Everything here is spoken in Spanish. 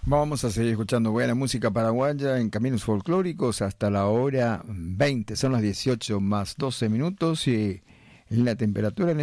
Vamos a seguir escuchando buena música paraguaya en Caminos Folclóricos hasta la hora 20. Son las 18 más 12 minutos y la temperatura en